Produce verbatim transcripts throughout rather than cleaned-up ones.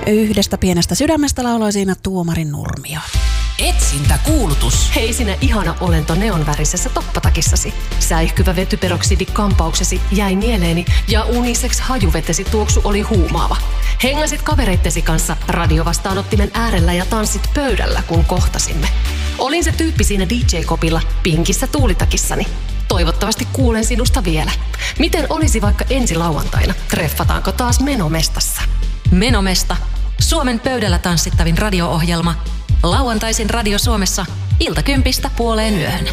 Yhdestä pienestä sydämestä lauloi siinä Tuomarin Nurmio. Etsintäkuulutus. Hei sinä ihana olento neonvärisessä toppatakissasi. Säihkyvä vetyperoksidi-kampauksesi jäi mieleeni ja unisex hajuvetesi tuoksu oli huumaava. Hengasit kavereittesi kanssa radiovastaanottimen äärellä ja tanssit pöydällä, kun kohtasimme. Olin se tyyppi siinä D J-kopilla pinkissä tuulitakissani. Toivottavasti kuulen sinusta vielä. Miten olisi vaikka ensi lauantaina? Treffataanko taas Menomestassa? Menomesta. Suomen pöydällä tanssittavin radio-ohjelma. Lauantaisin Radio Suomessa iltakympistä puoleen yöhön.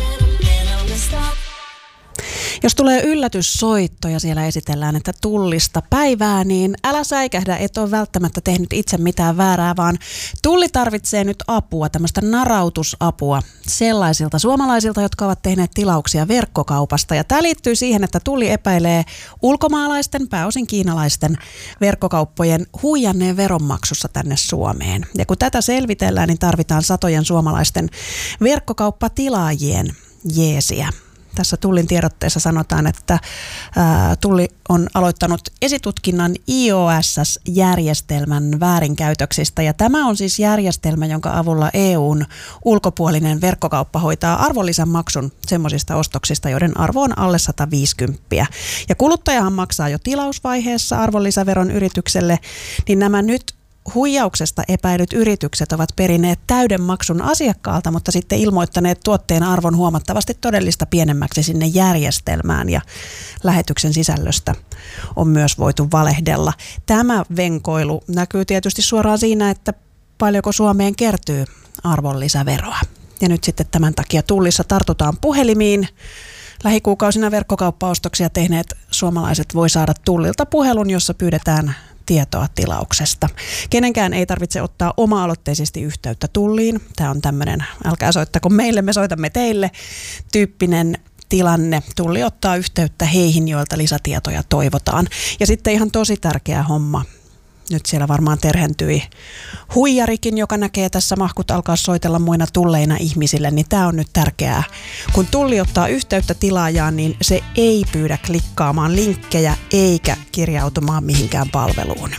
Jos tulee yllätyssoitto ja siellä esitellään, että Tullista päivää, niin älä säikähdä, et ole välttämättä tehnyt itse mitään väärää, vaan Tulli tarvitsee nyt apua, tämmöistä narautusapua sellaisilta suomalaisilta, jotka ovat tehneet tilauksia verkkokaupasta. Ja tämä liittyy siihen, että Tulli epäilee ulkomaalaisten, pääosin kiinalaisten verkkokauppojen huijanneen veronmaksussa tänne Suomeen. Ja kun tätä selvitellään, niin tarvitaan satojen suomalaisten verkkokauppatilaajien jeesiä. Tässä Tullin tiedotteessa sanotaan, että ää, Tulli on aloittanut esitutkinnan I O S S-järjestelmän väärinkäytöksistä. Ja tämä on siis järjestelmä, jonka avulla E U:n ulkopuolinen verkkokauppa hoitaa arvonlisämaksun semmoisista ostoksista, joiden arvo on alle sata viisikymmentä. Ja kuluttajahan maksaa jo tilausvaiheessa arvonlisäveron yritykselle, niin nämä nyt huijauksesta epäilyt yritykset ovat perineet täyden maksun asiakkaalta, mutta sitten ilmoittaneet tuotteen arvon huomattavasti todellista pienemmäksi sinne järjestelmään, ja lähetyksen sisällöstä on myös voitu valehdella. Tämä venkoilu näkyy tietysti suoraan siinä, että paljonko Suomeen kertyy arvonlisäveroa. Ja nyt sitten tämän takia Tullissa tartutaan puhelimiin. Lähikuukausina verkkokauppaostoksia tehneet suomalaiset voi saada Tullilta puhelun, jossa pyydetään tietoa tilauksesta. Kenenkään ei tarvitse ottaa oma-aloitteisesti yhteyttä Tulliin. Tämä on tämmöinen, älkää soittako meille, me soitamme teille, tyyppinen tilanne. Tulli ottaa yhteyttä heihin, joilta lisätietoja toivotaan. Ja sitten ihan tosi tärkeä homma. Nyt siellä varmaan terhentyi huijarikin, joka näkee tässä mahkut alkaa soitella muina tulleina ihmisille, niin tämä on nyt tärkeää. Kun Tulli ottaa yhteyttä tilaajaan, niin se ei pyydä klikkaamaan linkkejä eikä kirjautumaan mihinkään palveluun.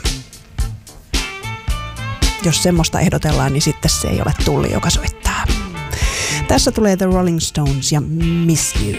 Jos semmoista ehdotellaan, niin sitten se ei ole Tulli, joka soittaa. Tässä tulee The Rolling Stones ja Miss You.